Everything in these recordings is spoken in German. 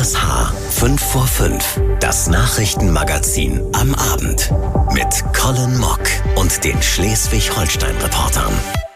RSH 5 vor 5, das Nachrichtenmagazin am Abend mit Colin Mock und den Schleswig-Holstein-Reportern.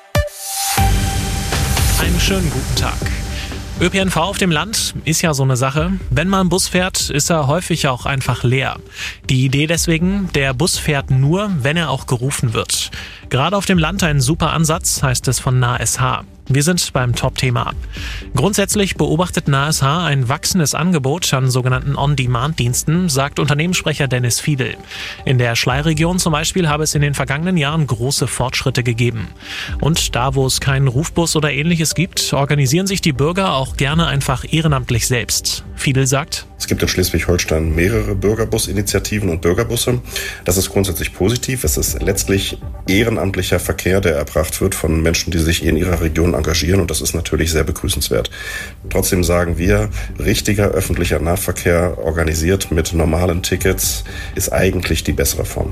Einen schönen guten Tag. ÖPNV auf dem Land ist ja so eine Sache. Wenn man Bus fährt, ist er häufig auch einfach leer. Die Idee deswegen, der Bus fährt nur, wenn er auch gerufen wird. Gerade auf dem Land ein super Ansatz, heißt es von NASH. Wir sind beim Top-Thema. Grundsätzlich beobachtet NASH ein wachsendes Angebot an sogenannten On-Demand-Diensten, sagt Unternehmenssprecher Dennis Fiedel. In der Schlei-Region zum Beispiel habe es in den vergangenen Jahren große Fortschritte gegeben. Und da, wo es keinen Rufbus oder ähnliches gibt, organisieren sich die Bürger auch gerne einfach ehrenamtlich selbst. Fiedel sagt: Es gibt in Schleswig-Holstein mehrere Bürgerbusinitiativen und Bürgerbusse. Das ist grundsätzlich positiv. Es ist letztlich ehrenamtlicher Verkehr, der erbracht wird von Menschen, die sich in ihrer Region engagieren, und das ist natürlich sehr begrüßenswert. Trotzdem sagen wir, richtiger öffentlicher Nahverkehr organisiert mit normalen Tickets ist eigentlich die bessere Form.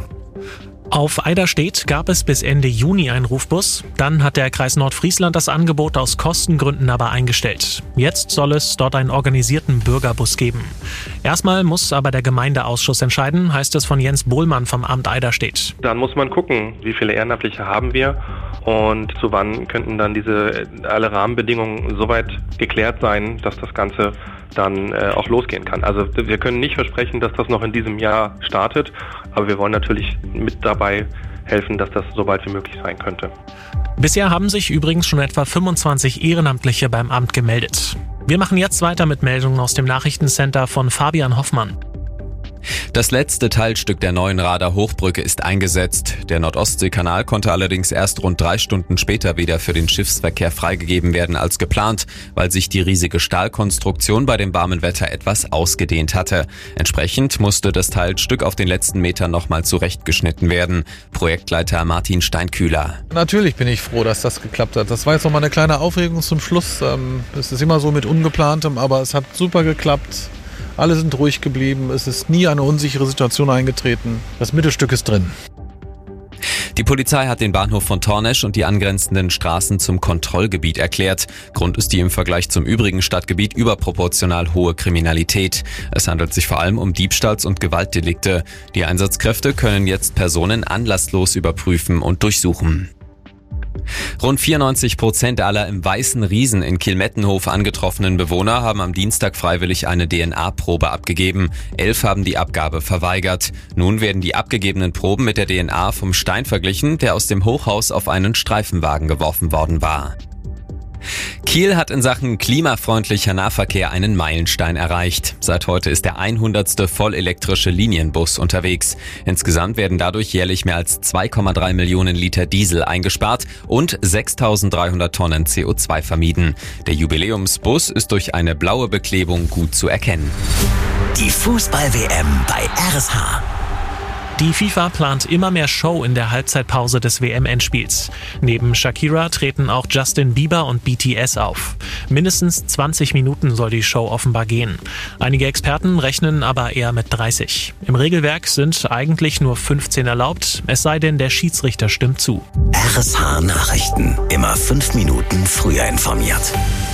Auf Eiderstedt gab es bis Ende Juni einen Rufbus. Dann hat der Kreis Nordfriesland das Angebot aus Kostengründen aber eingestellt. Jetzt soll es dort einen organisierten Bürgerbus geben. Erstmal muss aber der Gemeindeausschuss entscheiden, heißt es von Jens Bohlmann vom Amt Eiderstedt. Dann muss man gucken, wie viele Ehrenamtliche haben wir und zu wann könnten dann alle Rahmenbedingungen soweit geklärt sein, dass das Ganze dann auch losgehen kann. Also wir können nicht versprechen, dass das noch in diesem Jahr startet, aber wir wollen natürlich mit dabei helfen, dass das so bald wie möglich sein könnte. Bisher haben sich übrigens schon etwa 25 Ehrenamtliche beim Amt gemeldet. Wir machen jetzt weiter mit Meldungen aus dem Nachrichtencenter von Fabian Hoffmann. Das letzte Teilstück der neuen Rader Hochbrücke ist eingesetzt. Der Nordostseekanal konnte allerdings erst rund 3 Stunden später wieder für den Schiffsverkehr freigegeben werden als geplant, weil sich die riesige Stahlkonstruktion bei dem warmen Wetter etwas ausgedehnt hatte. Entsprechend musste das Teilstück auf den letzten Metern nochmal zurechtgeschnitten werden. Projektleiter Martin Steinkühler. Natürlich bin ich froh, dass das geklappt hat. Das war jetzt nochmal eine kleine Aufregung zum Schluss. Es ist immer so mit Ungeplantem, aber es hat super geklappt. Alle sind ruhig geblieben, es ist nie eine unsichere Situation eingetreten. Das Mittelstück ist drin. Die Polizei hat den Bahnhof von Tornesch und die angrenzenden Straßen zum Kontrollgebiet erklärt. Grund ist die im Vergleich zum übrigen Stadtgebiet überproportional hohe Kriminalität. Es handelt sich vor allem um Diebstahls- und Gewaltdelikte. Die Einsatzkräfte können jetzt Personen anlasslos überprüfen und durchsuchen. Rund 94% aller im Weißen Riesen in Kiel-Mettenhof angetroffenen Bewohner haben am Dienstag freiwillig eine DNA-Probe abgegeben. 11 haben die Abgabe verweigert. Nun werden die abgegebenen Proben mit der DNA vom Stein verglichen, der aus dem Hochhaus auf einen Streifenwagen geworfen worden war. Kiel hat in Sachen klimafreundlicher Nahverkehr einen Meilenstein erreicht. Seit heute ist der 100. vollelektrische Linienbus unterwegs. Insgesamt werden dadurch jährlich mehr als 2,3 Millionen Liter Diesel eingespart und 6.300 Tonnen CO2 vermieden. Der Jubiläumsbus ist durch eine blaue Beklebung gut zu erkennen. Die Fußball-WM bei RSH. Die FIFA plant immer mehr Show in der Halbzeitpause des WM-Endspiels. Neben Shakira treten auch Justin Bieber und BTS auf. Mindestens 20 Minuten soll die Show offenbar gehen. Einige Experten rechnen aber eher mit 30. Im Regelwerk sind eigentlich nur 15 erlaubt, es sei denn, der Schiedsrichter stimmt zu. RSH Nachrichten, immer 5 Minuten früher informiert.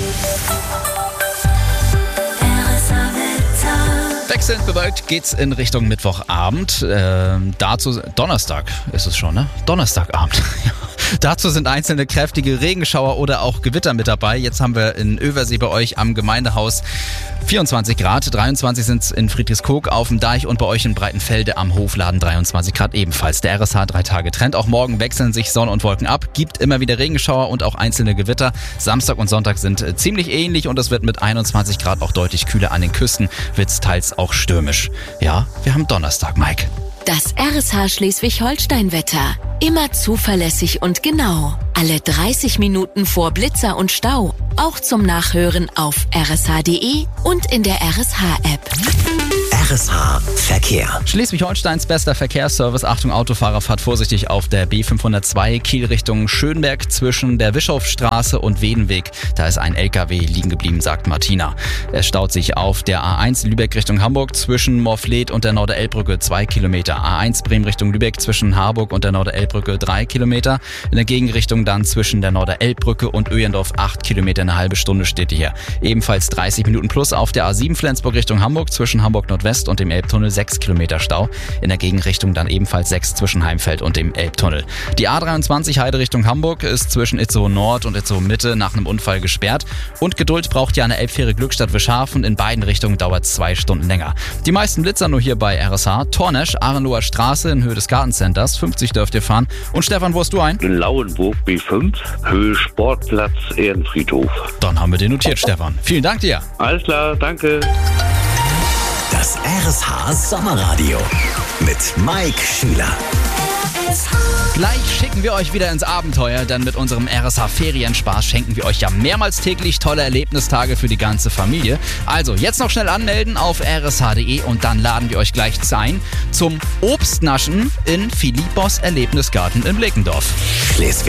Wechselnd bewölkt geht's in Richtung Mittwochabend. Dazu Donnerstag ist es schon, ne? Donnerstagabend. Dazu sind einzelne kräftige Regenschauer oder auch Gewitter mit dabei. Jetzt haben wir in Översee bei euch am Gemeindehaus 24 Grad, 23 sind es in Friedrichskoog auf dem Deich und bei euch in Breitenfelde am Hofladen 23 Grad ebenfalls. Der RSH 3-Tage-Trend. Auch morgen wechseln sich Sonne und Wolken ab, gibt immer wieder Regenschauer und auch einzelne Gewitter. Samstag und Sonntag sind ziemlich ähnlich und es wird mit 21 Grad auch deutlich kühler. An den Küsten wird's teils auch stürmisch. Ja, wir haben Donnerstag, Mike. Das RSH Schleswig-Holstein-Wetter. Immer zuverlässig und genau. Alle 30 Minuten vor Blitzer und Stau. Auch zum Nachhören auf rsh.de und in der RSH-App. RSH Verkehr. Schleswig-Holsteins bester Verkehrsservice. Achtung, Autofahrer, fahrt vorsichtig auf der B502 Kiel Richtung Schönberg zwischen der Bischofsstraße und Wedenweg. Da ist ein LKW liegen geblieben, sagt Martina. Es staut sich auf der A1 Lübeck Richtung Hamburg zwischen Morfleet und der Norder-Elbbrücke 2 Kilometer. A1 Bremen Richtung Lübeck zwischen Harburg und der Norder-Elbbrücke 3 Kilometer. In der Gegenrichtung dann zwischen der Norder-Elbbrücke und Öhendorf 8 Kilometer, eine halbe Stunde steht hier. Ebenfalls 30 Minuten plus auf der A7 Flensburg Richtung Hamburg zwischen Hamburg Nordwest und dem Elbtunnel 6 Kilometer Stau. In der Gegenrichtung dann ebenfalls 6 zwischen Heimfeld und dem Elbtunnel. Die A23 Heide Richtung Hamburg ist zwischen Itzehoe Nord und Itzehoe Mitte nach einem Unfall gesperrt. Und Geduld braucht ja eine Elbfähre Glückstadt-Wischhafen. In beiden Richtungen dauert 2 Stunden länger. Die meisten Blitzer nur hier bei RSH. Tornesch, Arenloher Straße in Höhe des Gartencenters. 50 dürft ihr fahren. Und Stefan, wo hast du ein? In Lauenburg B5, Höhe Sportplatz Ehrenfriedhof. Dann haben wir den notiert, Stefan. Vielen Dank dir. Alles klar, danke. Das RSH Sommerradio mit Mike Schüler. Gleich schicken wir euch wieder ins Abenteuer, denn mit unserem RSH Ferienspaß schenken wir euch ja mehrmals täglich tolle Erlebnistage für die ganze Familie. Also jetzt noch schnell anmelden auf rsh.de und dann laden wir euch gleich ein zum Obstnaschen in Philippos Erlebnisgarten in Blickendorf. Schleswig